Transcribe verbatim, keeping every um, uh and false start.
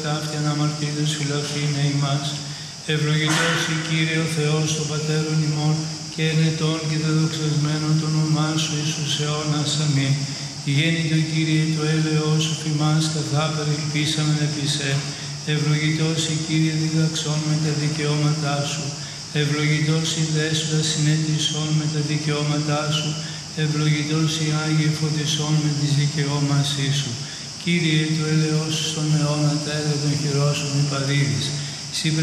ταύτιαν αμαρτίδες φυλαχθήνε ημάς. Ευλογητός η Κύριε ο Θεός των Πατέρων ημών και ενετών και δεδοξασμένων το όνομά σου εις τους αιώνας. Αμήν. Γέννητο Κύριε το έλεος σου φημάς καθά περιλπίσαμεν επί σε. Ευλογητός η Κύριε διδαξών με τα δικαιώματά σου. Ευλογητός η Δέσποιρα συνέτησών με τα δικαιώματά σου. Ευλογητός η Άγιε φωτισών με τις δικαιώμασή σου. Κύριε το έλεος σου στον αιώνα τα έργα των χειρών σου μη παρήδεις.